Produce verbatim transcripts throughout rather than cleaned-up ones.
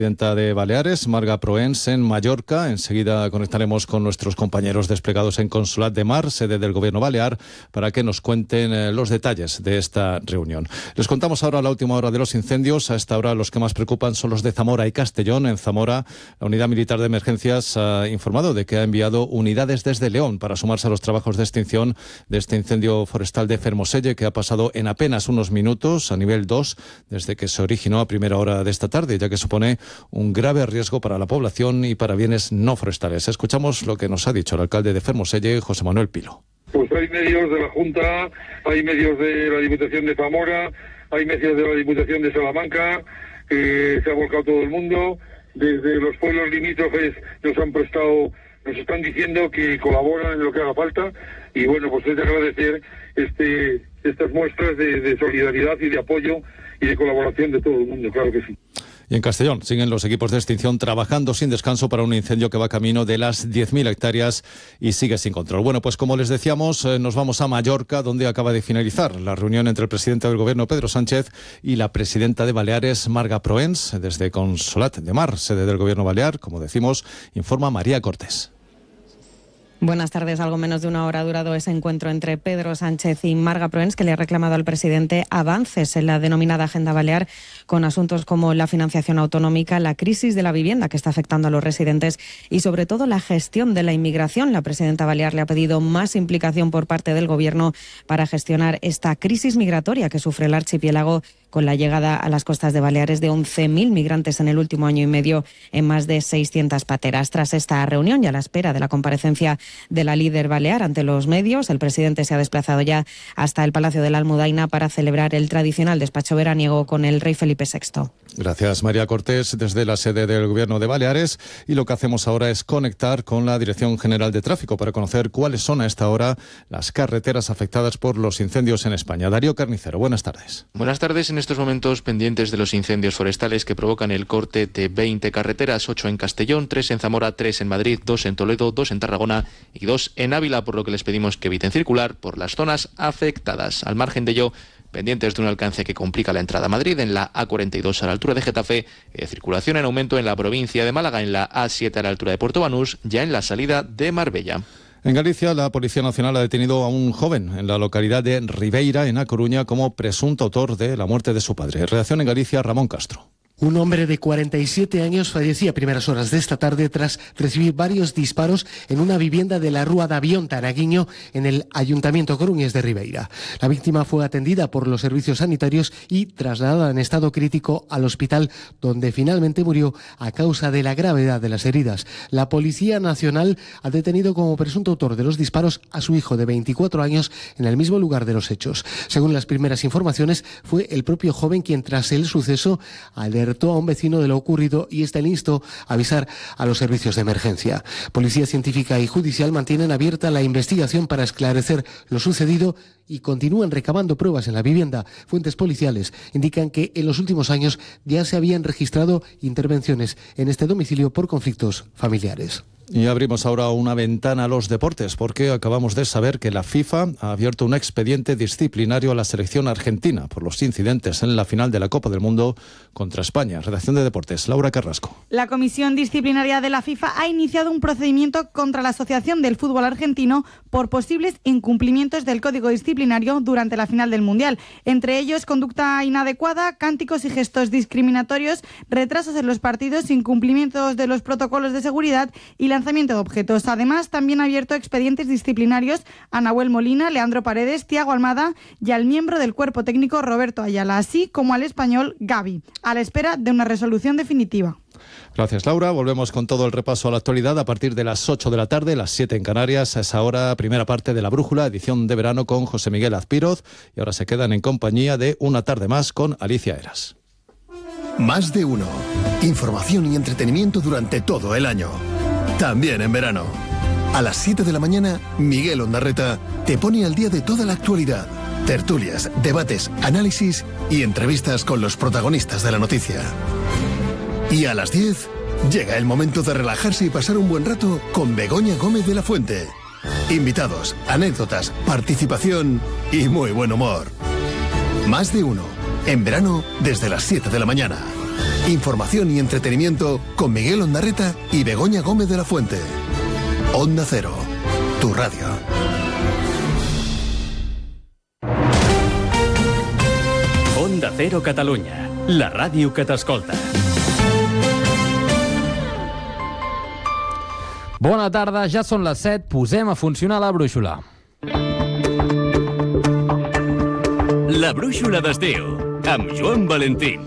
Presidenta de Baleares, Marga Proens, en Mallorca. Enseguida conectaremos con nuestros compañeros desplegados en Consolat de Mar, sede del Gobierno balear, para que nos cuenten eh, los detalles de esta reunión. Les contamos ahora la última hora de los incendios. A esta hora los que más preocupan son los de Zamora y Castellón. En Zamora, la Unidad Militar de Emergencias ha informado de que ha enviado unidades desde León para sumarse a los trabajos de extinción de este incendio forestal de Fermoselle, que ha pasado en apenas unos minutos a nivel dos desde que se originó a primera hora de esta tarde, ya que supone un grave riesgo para la población y para bienes no forestales. Escuchamos lo que nos ha dicho el alcalde de Fermoselle, José Manuel Pilo. Pues hay medios de la Junta, hay medios de la Diputación de Zamora, hay medios de la Diputación de Salamanca, eh, se ha volcado todo el mundo, desde los pueblos limítrofes nos han prestado, nos están diciendo que colaboran en lo que haga falta, y bueno, pues es de agradecer este, estas muestras de, de solidaridad y de apoyo y de colaboración de todo el mundo, claro que sí. Y en Castellón siguen los equipos de extinción trabajando sin descanso para un incendio que va camino de las diez mil hectáreas y sigue sin control. Bueno, pues como les decíamos, eh, nos vamos a Mallorca, donde acaba de finalizar la reunión entre el presidente del Gobierno, Pedro Sánchez, y la presidenta de Baleares, Marga Proens. Desde Consolat de Mar, sede del Gobierno balear, como decimos, informa María Cortés. Buenas tardes. Algo menos de una hora ha durado ese encuentro entre Pedro Sánchez y Marga Proens, que le ha reclamado al presidente avances en la denominada Agenda Balear con asuntos como la financiación autonómica, la crisis de la vivienda que está afectando a los residentes y sobre todo la gestión de la inmigración. La presidenta balear le ha pedido más implicación por parte del Gobierno para gestionar esta crisis migratoria que sufre el archipiélago, con la llegada a las costas de Baleares de once mil migrantes en el último año y medio en más de seiscientas pateras. Tras esta reunión y a la espera de la comparecencia de la líder balear ante los medios, el presidente se ha desplazado ya hasta el Palacio de la Almudaina para celebrar el tradicional despacho veraniego con el rey Felipe sexto. Gracias, María Cortés, desde la sede del Gobierno de Baleares. Y lo que hacemos ahora es conectar con la Dirección General de Tráfico para conocer cuáles son a esta hora las carreteras afectadas por los incendios en España. Darío Carnicero, buenas tardes. Buenas tardes. En estos momentos pendientes de los incendios forestales que provocan el corte de veinte carreteras, ocho en Castellón, tres en Zamora, tres en Madrid, dos en Toledo, dos en Tarragona y dos en Ávila, por lo que les pedimos que eviten circular por las zonas afectadas. Al margen de ello, pendientes de un alcance que complica la entrada a Madrid en la A cuarenta y dos a la altura de Getafe, eh, circulación en aumento en la provincia de Málaga en la A siete a la altura de Puerto Banús, ya en la salida de Marbella. En Galicia, la Policía Nacional ha detenido a un joven en la localidad de Ribeira, en A Coruña, como presunto autor de la muerte de su padre. Redacción en Galicia, Ramón Castro. Un hombre de cuarenta y siete años fallecía a primeras horas de esta tarde tras recibir varios disparos en una vivienda de la Rúa de Avión, Taraguiño, en el Ayuntamiento coruñés de Ribeira. La víctima fue atendida por los servicios sanitarios y trasladada en estado crítico al hospital, donde finalmente murió a causa de la gravedad de las heridas. La Policía Nacional ha detenido como presunto autor de los disparos a su hijo de veinticuatro años en el mismo lugar de los hechos. Según las primeras informaciones, fue el propio joven quien, tras el suceso, alertó a un vecino de lo ocurrido y este le instó a avisar a los servicios de emergencia. Policía Científica y Judicial mantienen abierta la investigación para esclarecer lo sucedido y continúan recabando pruebas en la vivienda. Fuentes policiales indican que en los últimos años ya se habían registrado intervenciones en este domicilio por conflictos familiares. Y abrimos ahora una ventana a los deportes, porque acabamos de saber que la FIFA ha abierto un expediente disciplinario a la selección argentina por los incidentes en la final de la Copa del Mundo contra España. Redacción de Deportes, Laura Carrasco. La Comisión Disciplinaria de la FIFA ha iniciado un procedimiento contra la Asociación del Fútbol Argentino por posibles incumplimientos del Código Disciplinario durante la final del Mundial. Entre ellos, conducta inadecuada, cánticos y gestos discriminatorios, retrasos en los partidos, incumplimientos de los protocolos de seguridad y la lanzamiento de objetos. Además, también ha abierto expedientes disciplinarios a Nahuel Molina, Leandro Paredes, Tiago Almada y al miembro del cuerpo técnico Roberto Ayala, así como al español Gavi, a la espera de una resolución definitiva. Gracias, Laura. Volvemos con todo el repaso a la actualidad a partir de las ocho de la tarde, las siete en Canarias. A esa hora, primera parte de La Brújula, edición de verano con José Miguel Azpiroz. Y ahora se quedan en compañía de Una tarde más con Alicia Eras. Más de uno. Información y entretenimiento durante todo el año. También en verano. A las siete de la mañana, Miguel Ondarreta te pone al día de toda la actualidad. Tertulias, debates, análisis y entrevistas con los protagonistas de la noticia. Y a las diez, llega el momento de relajarse y pasar un buen rato con Begoña Gómez de la Fuente. Invitados, anécdotas, participación y muy buen humor. Más de uno. En verano, desde las siete de la mañana. Información y entretenimiento con Miguel Ondarreta y Begoña Gómez de la Fuente. Onda Cero, tu radio. Onda Cero Catalunya, la ràdio que t'escolta. Bona tarda, ja són les set, posem a funcionar la brúixola. La brúixola d'estiu, amb Joan Valentín.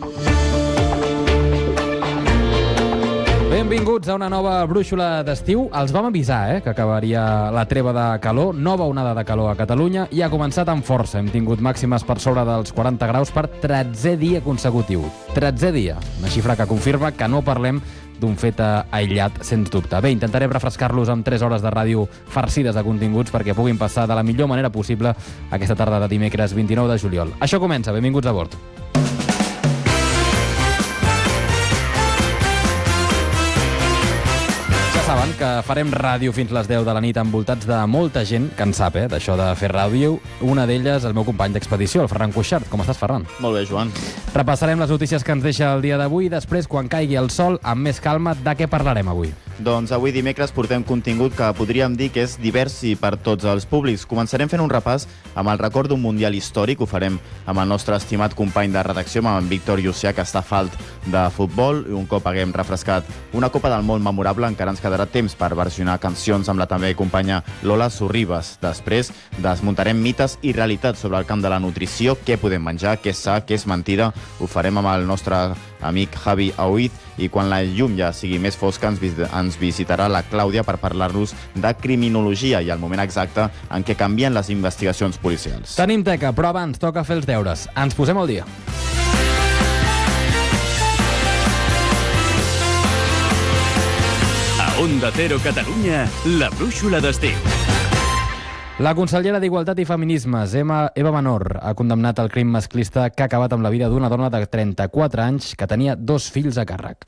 Benvinguts a una nova brúixola d'estiu. Els vam avisar eh, que acabaria la treva de calor, nova onada de calor a Catalunya, i ha començat amb força. Hem tingut màximes per sobre dels quaranta graus per tretzè dia consecutiu. tretzè dia, una xifra que confirma que no parlem d'un fet aïllat, sens dubte. Bé, intentarem refrescar-los amb tres hores de ràdio farcides de continguts perquè puguin passar de la millor manera possible aquesta tarda de dimecres vint-i-nou de juliol. Això comença, benvinguts a bord. Saben que farem ràdio fins les deu de la nit envoltats de molta gent que en sap, eh, d'això de fer ràdio. Una d'elles, el meu company d'expedició, el Ferran Cuixart. Com estàs, Ferran? Molt bé, Joan. Repassarem les notícies que ens deixa el dia d'avui i després, quan caigui el sol, amb més calma, de què parlarem avui? Doncs avui dimecres portem contingut que podríem dir que és divers i per tots els públics. Començarem fent un repàs amb el record d'un mundial històric. Ho farem amb el nostre estimat company de redacció, amb en Víctor Llucià, que està falt de futbol. I un cop haguem refrescat una Copa del Món memorable, encara ens quedarà temps per versionar cancions amb la també companya Lola Sorribas. Després desmuntarem mites i realitats sobre el camp de la nutrició, què podem menjar, què és sa, què és mentida. Ho farem amb el nostre amic Javi Auiz, i quan la llum ja sigui més fosca ens, vis ens visitarà la Clàudia per parlar-nos de criminologia i el moment exacte en què canvien les investigacions policials. Tenim teca, però abans toca fer els deures. Ens posem al dia. A Onda Cero Catalunya, la brúixola d'estiu. La consellera d'Igualtat i Feminismes, Eva, Eva Menor, ha condemnat el crim masclista que ha acabat amb la vida d'una dona de trenta-quatre anys que tenia dos fills a càrrec.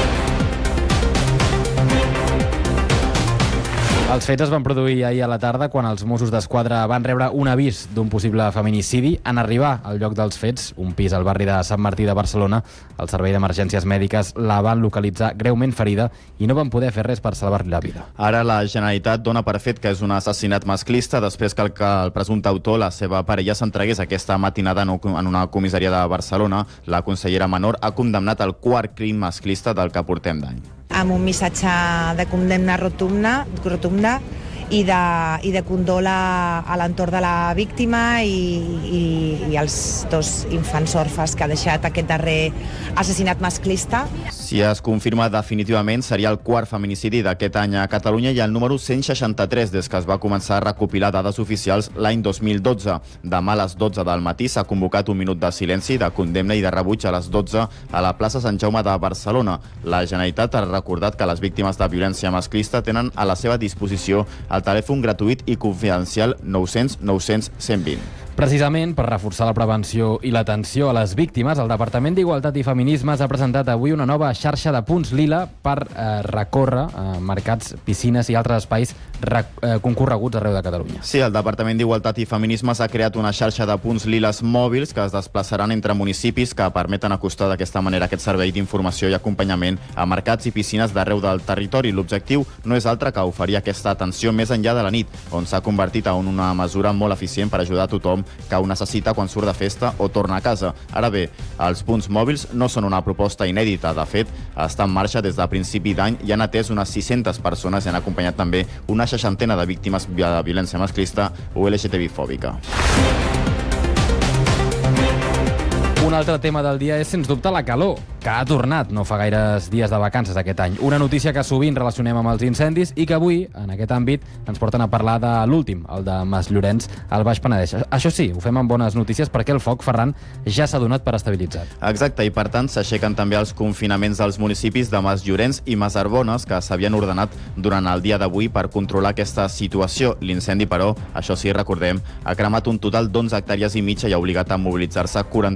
Els fets es van produir ahir a la tarda quan els Mossos d'Esquadra van rebre un avís d'un possible feminicidi. En arribar al lloc dels fets, un pis al barri de Sant Martí de Barcelona, el Servei d'Emergències Mèdiques la van localitzar greument ferida i no van poder fer res per salvar-li la vida. Ara la Generalitat dona per fet que és un assassinat masclista després que el, que el presumpte autor, la seva parella, s'entregués aquesta matinada en una comissaria de Barcelona. La consellera Menor ha condemnat el quart crim masclista del que portem d'any. Amb un missatge de condemna rotunda, rotunda i de, i de condol a, a l'entorn de la víctima i, i, i els dos infants orfes que ha deixat aquest darrer assassinat masclista. Si es confirma definitivament, seria el quart feminicidi d'aquest any a Catalunya i el número cent seixanta-tres des que es va començar a recopilar dades oficials l'any dos mil dotze. Demà a les dotze del matí s'ha convocat un minut de silenci, de condemna i de rebuig a les dotze a la plaça Sant Jaume de Barcelona. La Generalitat ha recordat que les víctimes de violència masclista tenen a la seva disposició el telèfon gratuït i confidencial nou cents nou cents cent vint. Precisament per reforçar la prevenció i l'atenció a les víctimes, el Departament d'Igualtat i Feminismes ha presentat avui una nova xarxa de punts lila per eh, recórrer eh, mercats, piscines i altres espais eh, concorreguts arreu de Catalunya. Sí, el Departament d'Igualtat i Feminismes ha creat una xarxa de punts liles mòbils que es desplaçaran entre municipis que permeten acostar d'aquesta manera aquest servei d'informació i acompanyament a mercats i piscines d'arreu del territori. L'objectiu no és altre que oferir aquesta atenció més enllà de la nit, on s'ha convertit en una mesura molt eficient per ajudar a tothom que ho necessita quan surt de festa o torna a casa. Ara bé, els punts mòbils no són una proposta inèdita. De fet, està en marxa des de principi d'any i han atès unes sis-centes persones i han acompanyat també una seixantena de víctimes de violència masclista o L G T B-fòbica. Un altre tema del dia és, sens dubte, la calor, que ha tornat no fa gaires dies de vacances aquest any. Una notícia que sovint relacionem amb els incendis i que avui, en aquest àmbit, ens porten a parlar de l'últim, el de Masllorenç, al Baix Penedès. Això sí, ho fem amb bones notícies perquè el foc, Ferran, ja s'ha donat per estabilitzat. Exacte, i per tant s'aixequen també els confinaments dels municipis de Masllorenç i Masarbones que s'havien ordenat durant el dia d'avui per controlar aquesta situació. L'incendi, però, això sí, recordem, ha cremat un total d'onze hectàrees i mitja i ha obligat a mobilitzar-se quaranta-sis dotacions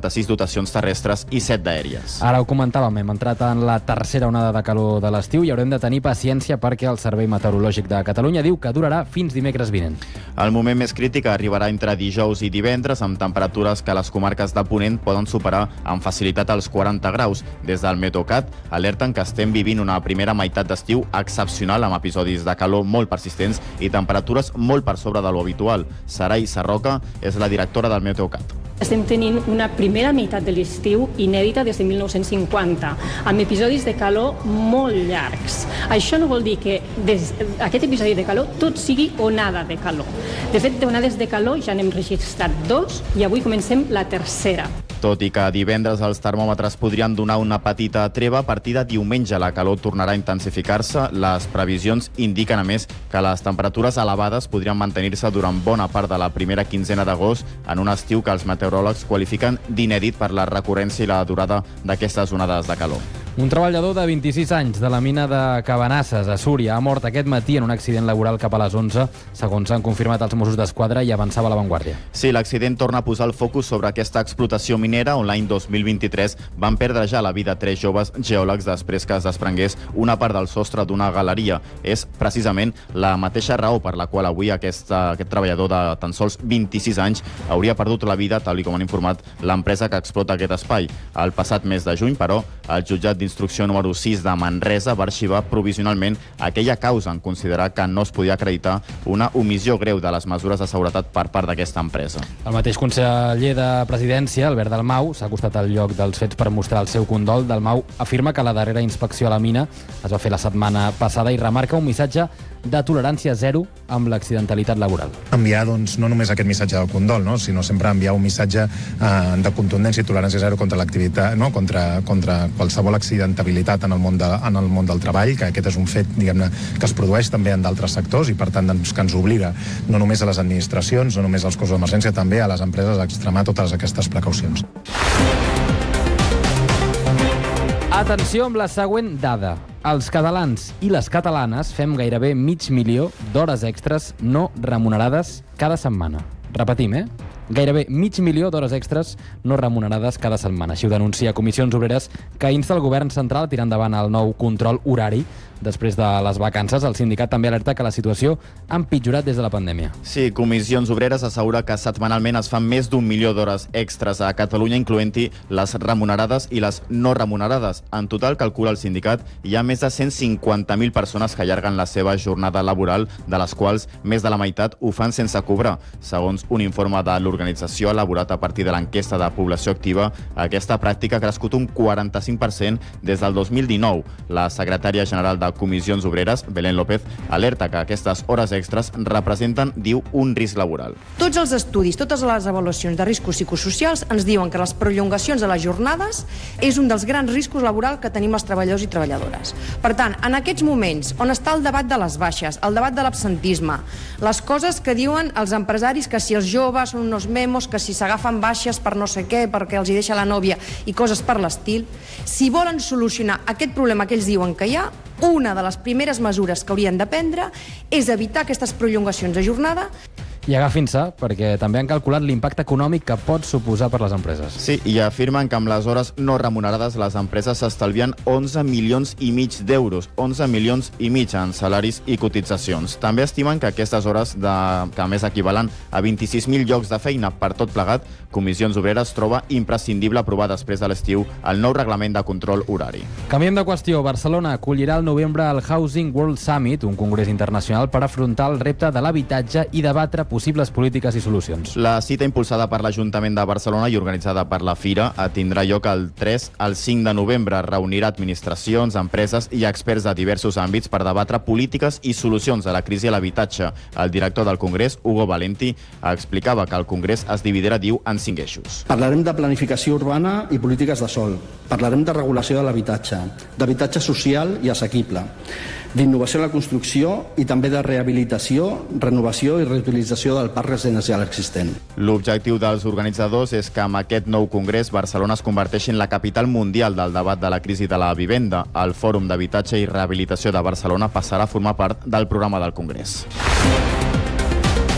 estacions terrestres i set d'aèries. Ara ho comentàvem, hem entrat en la tercera onada de calor de l'estiu i haurem de tenir paciència perquè el Servei Meteorològic de Catalunya diu que durarà fins dimecres vinent. El moment més crític arribarà entre dijous i divendres, amb temperatures que a les comarques de Ponent poden superar amb facilitat els quaranta graus. Des del Meteocat alerten que estem vivint una primera meitat d'estiu excepcional amb episodis de calor molt persistents i temperatures molt per sobre de lo habitual. Sarai Sarroca és la directora del Meteocat. Estem tenint una primera meitat de l'estiu inèdita des de mil nou-cents cinquanta, amb episodis de calor molt llargs. Això no vol dir que des aquest episodi de calor tot sigui onada de calor. De fet, d'onades de calor ja n'hem registrat dos i avui comencem la tercera. Tot i que divendres els termòmetres podrien donar una petita treva, a partir de diumenge la calor tornarà a intensificar-se. Les previsions indiquen, a més, que les temperatures elevades podrien mantenir-se durant bona part de la primera quinzena d'agost en un estiu que els meteoròlegs qualifiquen d'inèdit per la recurrència i la durada d'aquestes onades de calor. Un treballador de vint-i-sis anys de la mina de Cabanasses, a Súria, ha mort aquest matí en un accident laboral cap a les onze, segons han confirmat els Mossos d'Esquadra i avançava La Vanguardia. Sí, l'accident torna a posar el focus sobre aquesta explotació minera on l'any dos mil vint-i-tres van perdre ja la vida tres joves geòlegs després que es desprengués una part del sostre d'una galeria. És precisament la mateixa raó per la qual avui aquest, aquest treballador de tan sols vint-i-sis anys hauria perdut la vida, tal com han informat l'empresa que explota aquest espai. El passat mes de juny, però, el jutjat d'instrucció número sis de Manresa va arxivar provisionalment aquella causa en considerar que no es podia acreditar una omissió greu de les mesures de seguretat per part d'aquesta empresa. El mateix conseller de Presidència, Albert Dalmau, s'ha acostat al lloc dels fets per mostrar el seu condol. Dalmau afirma que la darrera inspecció a la mina es va fer la setmana passada i remarca un missatge de tolerància zero amb l'accidentalitat laboral. Enviar, doncs, no només aquest missatge del condol, no? sinó sempre enviar un missatge eh, de contundència i tolerància zero contra l'activitat, no? contra, contra qualsevol accidentabilitat en el, món de, en el món del treball, que aquest és un fet, diguem-ne, que es produeix també en d'altres sectors i, per tant, doncs, que ens obliga no només a les administracions, no només als cossos d'emergència, també a les empreses a extremar totes aquestes precaucions. Atenció amb la següent dada. Els catalans i les catalanes fem gairebé mig milió d'hores extres no remunerades cada setmana. Repetim, eh? Gairebé mig milió d'hores extres no remunerades cada setmana. Així ho denuncia Comissions Obreres, que insta el govern central a tirar endavant el nou control horari després de les vacances. El sindicat també alerta que la situació ha empitjorat des de la pandèmia. Sí, Comissions Obreres assegura que setmanalment es fan més d'un milió d'hores extres a Catalunya, incloent-hi les remunerades i les no remunerades. En total, calcula el sindicat, hi ha més de cent cinquanta mil persones que allarguen la seva jornada laboral, de les quals més de la meitat ho fan sense cobrar. Segons un informe de l'organització elaborat a partir de l'enquesta de població activa, aquesta pràctica ha crescut un quaranta-cinc per cent des del dos mil dinou. La secretària general de Comissions Obreres, Belén López, alerta que aquestes hores extres representen, diu, un risc laboral. Tots els estudis, totes les avaluacions de riscos psicosocials ens diuen que les prolongacions de les jornades és un dels grans riscos laborals que tenim els treballadors i treballadores. Per tant, en aquests moments on està el debat de les baixes, el debat de l'absentisme, les coses que diuen els empresaris que si els joves són unos memos, que si s'agafen baixes per no sé què, perquè els hi deixa la nòvia i coses per l'estil, si volen solucionar aquest problema que ells diuen que hi ha, una de les primeres mesures que haurien de prendre és evitar aquestes prolongacions de jornada. I agafin-se, perquè també han calculat l'impacte econòmic que pot suposar per les empreses. Sí, i afirmen que amb les hores no remunerades les empreses s'estalvien onze milions i mig d'euros, onze milions i mig en salaris i cotitzacions. També estimen que aquestes hores, de, que a més equivalen a vint-i-sis mil llocs de feina per tot plegat, Comissions Obreres troba imprescindible aprovar després de l'estiu el nou reglament de control horari. Canviem de qüestió. Barcelona acollirà al novembre el Housing World Summit, un congrés internacional per afrontar el repte de l'habitatge i debatre possibles polítiques i solucions. La cita, impulsada per l'Ajuntament de Barcelona i organitzada per la Fira, tindrà lloc el tres al cinc de novembre. Reunirà administracions, empreses i experts de diversos àmbits per debatre polítiques i solucions a la crisi a l'habitatge. El director del Congrés, Hugo Valenti, explicava que el Congrés es dividirà, diu, en cinc eixos. Parlarem de planificació urbana i polítiques de sòl. Parlarem de regulació de l'habitatge, d'habitatge social i assequible, d'innovació en la construcció i també de rehabilitació, renovació i reutilització del parc residencial existent. L'objectiu dels organitzadors és que amb aquest nou congrés Barcelona es converteixi en la capital mundial del debat de la crisi de la vivenda. El Fòrum d'Habitatge i Rehabilitació de Barcelona passarà a formar part del programa del congrés.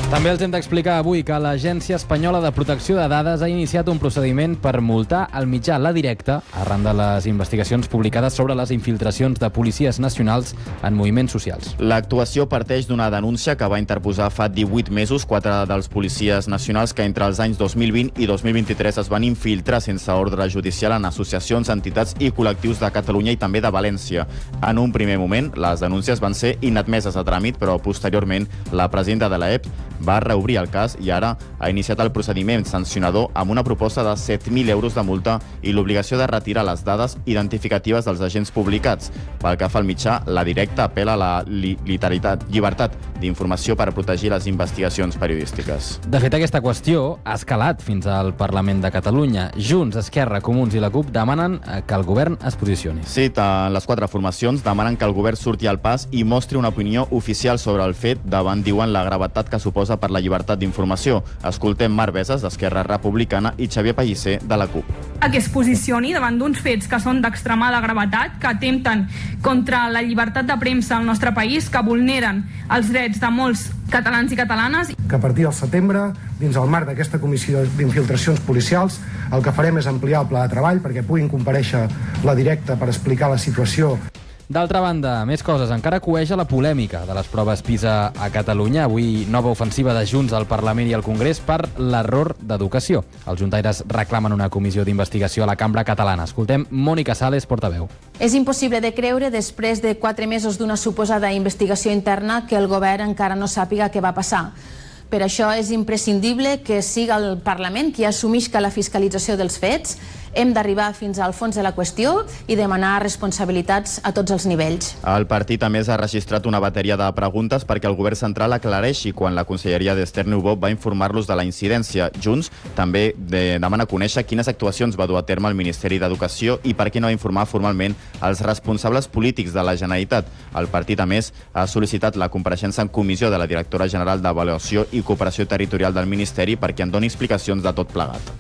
També els hem d'explicar avui que l'Agència Espanyola de Protecció de Dades ha iniciat un procediment per multar el mitjà La Directa arran de les investigacions publicades sobre les infiltracions de policies nacionals en moviments socials. L'actuació parteix d'una denúncia que va interposar fa divuit mesos quatre dels policies nacionals que entre els anys dos mil vint i dos mil vint-i-tres es van infiltrar sense ordre judicial en associacions, entitats i col·lectius de Catalunya i també de València. En un primer moment, les denúncies van ser inadmeses a tràmit, però posteriorment la presidenta de l'A E P va reobrir el cas i ara ha iniciat el procediment sancionador amb una proposta de set mil euros de multa i l'obligació de retirar les dades identificatives dels agents publicats. Pel que fa al mitjà, La Directa apel·la a la li literalitat, llibertat d'informació per protegir les investigacions periodístiques. De fet, aquesta qüestió ha escalat fins al Parlament de Catalunya. Junts, Esquerra, Comuns i la CUP demanen que el govern es posicioni. Sí, les quatre formacions demanen que el govern surti al pas i mostri una opinió oficial sobre el fet davant, diuen, la gravetat que suposa per la llibertat d'informació. Escoltem Mar Besas, d'Esquerra Republicana, i Xavier Pellicer, de la CUP. Que es posicioni davant d'uns fets que són d'extremada gravetat, que atempten contra la llibertat de premsa al nostre país, que vulneren els drets de molts catalans i catalanes. Que a partir del setembre, dins el marc d'aquesta comissió d'infiltracions policials, el que farem és ampliar el pla de treball perquè puguin comparèixer La Directa per explicar la situació. D'altra banda, més coses. Encara cueja la polèmica de les proves PISA a Catalunya. Avui, nova ofensiva de Junts al Parlament i al Congrés per l'error d'educació. Els juntaires reclamen una comissió d'investigació a la cambra catalana. Escoltem Mònica Sales, portaveu. És impossible de creure, després de quatre mesos d'una suposada investigació interna, que el govern encara no sàpiga què va passar. Per això és imprescindible que siga el Parlament qui assumisca la fiscalització dels fets. Hem d'arribar fins al fons de la qüestió i demanar responsabilitats a tots els nivells. El partit, a més, ha registrat una bateria de preguntes perquè el govern central aclareixi quan la Conselleria d'Esther Niubó va informar-los de la incidència. Junts també de, demana conèixer quines actuacions va dur a terme el Ministeri d'Educació i per què no va informar formalment els responsables polítics de la Generalitat. El partit, a més, ha sol·licitat la compareixença en comissió de la directora general d'Avaluació i Cooperació Territorial del Ministeri perquè en doni explicacions de tot plegat.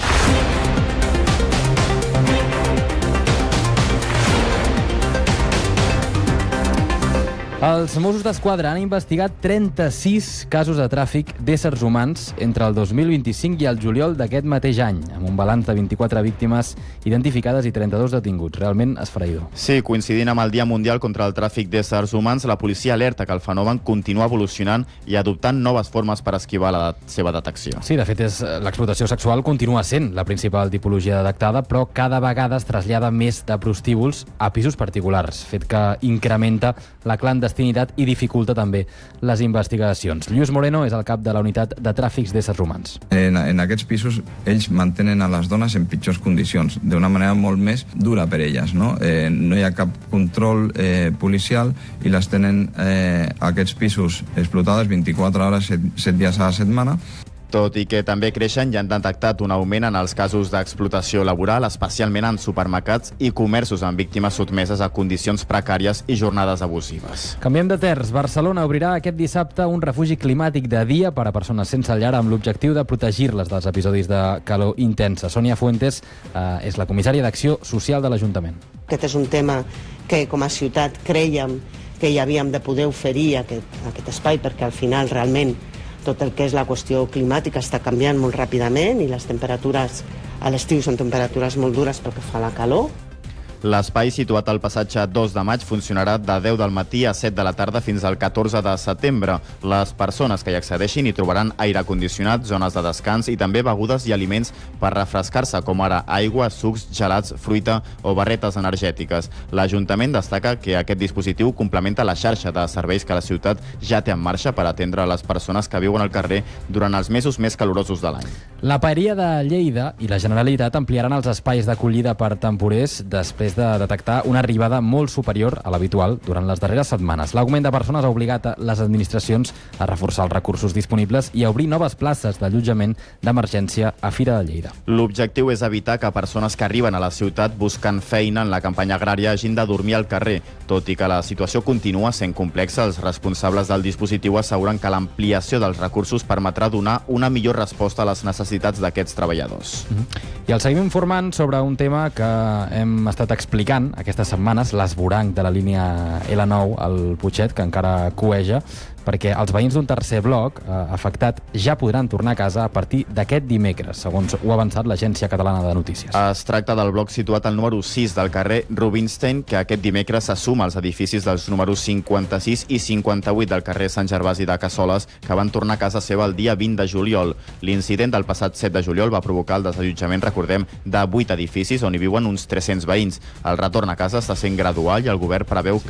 Els Mossos d'Esquadra han investigat trenta-sis casos de tràfic d'éssers humans entre el dos mil vint-i-cinc i el juliol d'aquest mateix any, amb un balanç de vint-i-quatre víctimes identificades i trenta-dos detinguts. Realment esfereïdor. Sí, coincidint amb el Dia Mundial contra el Tràfic d'éssers humans, la policia alerta que el fenomen continua evolucionant i adoptant noves formes per esquivar la seva detecció. Sí, de fet, l'explotació sexual continua sent la principal tipologia detectada, però cada vegada es trasllada més de prostíbuls a pisos particulars, fet que incrementa la clandestinitat i dificulta també les investigacions. Lluís Moreno és el cap de la unitat de tràfics d'éssers humans. En, en aquests pisos ells mantenen a les dones en pitjors condicions, d'una manera molt més dura per elles. No, eh, no hi ha cap control eh, policial i les tenen eh, aquests pisos explotades vint-i-quatre hores, set dies a la setmana. Tot i que també creixen i han detectat un augment en els casos d'explotació laboral, especialment en supermercats i comerços amb víctimes sotmeses a condicions precàries i jornades abusives. Canviem de terç. Barcelona obrirà aquest dissabte un refugi climàtic de dia per a persones sense llar amb l'objectiu de protegir-les dels episodis de calor intensa. Sònia Fuentes eh, és la comissària d'Acció Social de l'Ajuntament. Aquest és un tema que com a ciutat crèiem que hi havíem de poder oferir aquest, aquest espai perquè al final realment tot el que és la qüestió climàtica està canviant molt ràpidament i les temperatures a l'estiu són temperatures molt dures pel que fa a la calor. L'espai, situat al passatge dos de maig, funcionarà de deu del matí a set de la tarda fins al catorze de setembre. Les persones que hi accedeixin hi trobaran aire condicionat, zones de descans i també begudes i aliments per refrescar-se, com ara aigua, sucs, gelats, fruita o barretes energètiques. L'Ajuntament destaca que aquest dispositiu complementa la xarxa de serveis que la ciutat ja té en marxa per atendre les persones que viuen al carrer durant els mesos més calorosos de l'any. La Paeria de Lleida i la Generalitat ampliaran els espais d'acollida per temporers després de detectar una arribada molt superior a l'habitual durant les darreres setmanes. L'augment de persones ha obligat les administracions a reforçar els recursos disponibles i a obrir noves places d'allotjament d'emergència a Fira de Lleida. L'objectiu és evitar que persones que arriben a la ciutat buscant feina en la campanya agrària hagin de dormir al carrer. Tot i que la situació continua sent complexa, els responsables del dispositiu asseguren que l'ampliació dels recursos permetrà donar una millor resposta a les necessitats d'aquests treballadors. Mm-hmm. I el seguim informant sobre un tema que hem estat explicant aquestes setmanes, l'esvoranc de la línia L nou al Putxet, que encara cueja. perquè els veïns d'un tercer bloc eh, afectat ja podran tornar a casa a partir d'aquest dimecres, segons ho ha avançat l'Agència Catalana de Notícies. Es tracta del bloc situat al número sis del carrer Rubinstein, que aquest dimecres s'assuma als edificis dels números cinquanta-sis i cinquanta-vuit del carrer Sant Gervasi de Cassoles, que van tornar a casa seva el dia vint de juliol. L'incident del passat set de juliol va provocar el desallotjament, recordem, de vuit edificis on hi viuen uns tres-cents veïns. El retorn a casa està sent gradual i el govern preveu que